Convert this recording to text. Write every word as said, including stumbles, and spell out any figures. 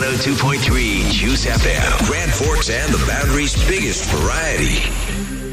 oh two point three Juice F M. Grand Forks and the Boundary's biggest variety.